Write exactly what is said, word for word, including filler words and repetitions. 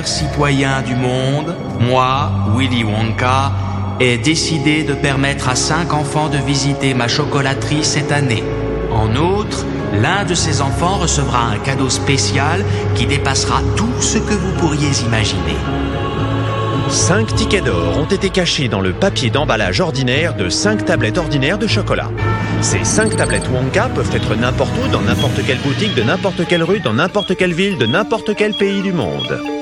Citoyen du monde, moi, Willy Wonka, ai décidé de permettre à cinq enfants de visiter ma chocolaterie cette année. En outre, l'un de ces enfants recevra un cadeau spécial qui dépassera tout ce que vous pourriez imaginer. Cinq tickets d'or ont été cachés dans le papier d'emballage ordinaire de cinq tablettes ordinaires de chocolat. Ces cinq tablettes Wonka peuvent être n'importe où, dans n'importe quelle boutique, de n'importe quelle rue, dans n'importe quelle ville, de n'importe quel pays du monde.